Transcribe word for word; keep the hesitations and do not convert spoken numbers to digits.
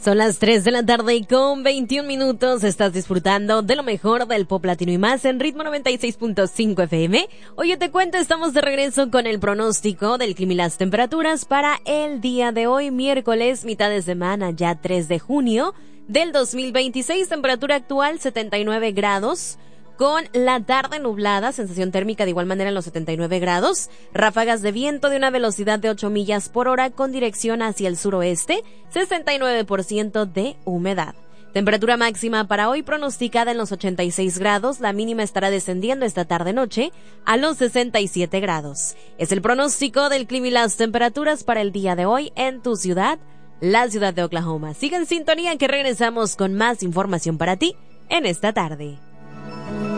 Son las tres de la tarde y con veintiún minutos estás disfrutando de lo mejor del pop latino y más en Ritmo noventa y seis punto cinco F M. Oye, te cuento, estamos de regreso con el pronóstico del clima y las temperaturas para el día de hoy, miércoles, mitad de semana, ya tres de junio del dos mil veintiséis. Temperatura actual setenta y nueve grados. Con la tarde nublada, sensación térmica de igual manera en los setenta y nueve grados, ráfagas de viento de una velocidad de ocho millas por hora con dirección hacia el suroeste, sesenta y nueve por ciento de humedad. Temperatura máxima para hoy pronosticada en los ochenta y seis grados, la mínima estará descendiendo esta tarde-noche a los sesenta y siete grados. Es el pronóstico del clima y las temperaturas para el día de hoy en tu ciudad, la ciudad de Oklahoma. Sigue en sintonía que regresamos con más información para ti en esta tarde.